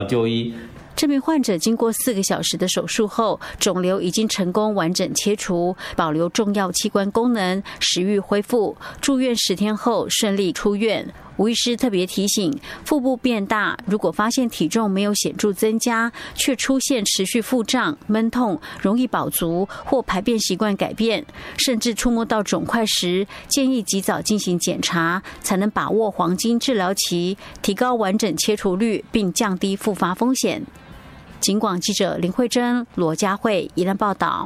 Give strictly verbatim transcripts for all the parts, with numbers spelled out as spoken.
就医。 这名患者经过四个小时的手术后，肿瘤已经成功完整切除，保留重要器官功能，食欲恢复。住院十天后顺利出院。吴医师特别提醒，腹部变大，如果发现体重没有显著增加，却出现持续腹胀、闷痛、容易饱足或排便习惯改变，甚至触摸到肿块时，建议及早进行检查，才能把握黄金治疗期，提高完整切除率，并降低复发风险。警广记者林慧珍、罗佳慧宜兰报道。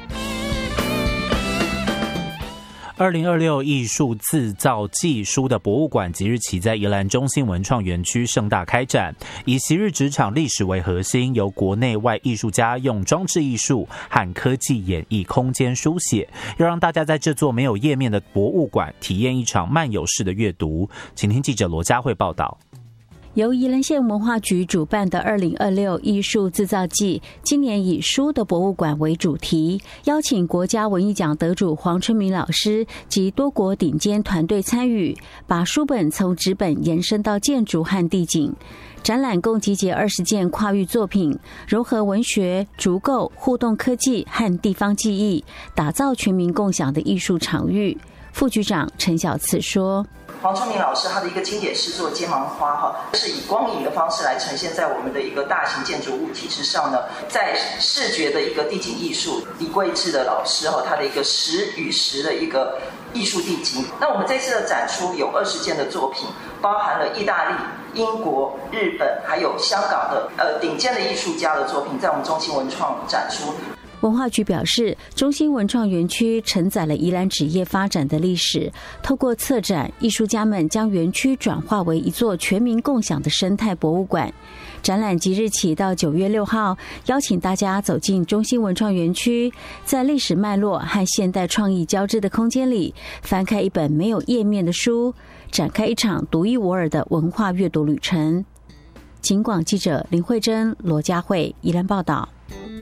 二零二六艺术自造技书的博物馆即日起在宜兰中心文创园区盛大开展，以昔日职场历史为核心，由国内外艺术家用装置艺术和科技演绎空间书写，要让大家在这座没有页面的博物馆体验一场漫游式的阅读。请听记者罗佳慧报道。 由宜兰县文化局主办的二零二六艺术制造季，今年以书的博物馆为主题，邀请国家文艺奖得主黄春明老师及多国顶尖团队参与，把书本从纸本延伸到建筑和地景。展览共集结二十件跨域作品，融合文学、竹构、互动科技和地方记忆，打造全民共享的艺术场域。副局长陈小慈说， 黄春明老师他的一个经典诗作《街芒花》哈，是以光影的方式来呈现在我们的一个大型建筑物体之上呢。在视觉的一个地景艺术，李桂智的老师哈，他的一个石与石的一个艺术地景。那我们这次的展出有二十件的作品，包含了意大利、英国、日本还有香港的呃顶尖的艺术家的作品，在我们中心文创展出。 文化局表示，中心文创园区承载了宜兰纸业发展的历史，透过策展，艺术家们将园区转化为一座全民共享的生态博物馆。展览即日起到九月六号，邀请大家走进中心文创园区，在历史脉络和现代创意交织的空间里，翻开一本没有页面的书，展开一场独一无二的文化阅读旅程。警广记者林慧珍、罗佳慧宜兰报道。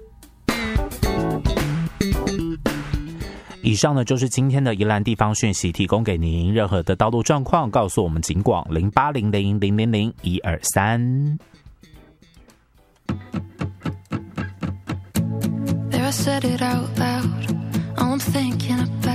以上呢就是今天的宜兰地方讯息，提供给您。任何的道路状况，告诉我们警广零八零零零零零一二三。 There I said it out loud, all I'm thinking about